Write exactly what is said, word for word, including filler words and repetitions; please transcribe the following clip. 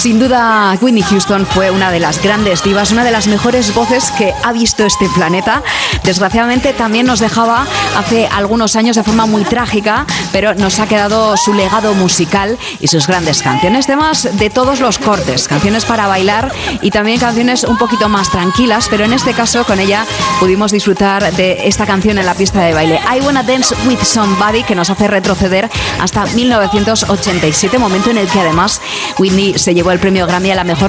Sin duda, Whitney Houston fue una de las grandes divas, una de las mejores voces que ha visto este planeta. Desgraciadamente también nos dejaba hace algunos años de forma muy trágica, pero nos ha quedado su legado musical y sus grandes canciones, temas de todos los cortes, canciones para bailar y también canciones un poquito más tranquilas, pero en este caso con ella pudimos disfrutar de esta canción en la pista de baile, I Wanna Dance With Somebody, que nos hace retroceder hasta mil novecientos ochenta y siete, momento en el que además Whitney se llevó el premio Grammy a la mejor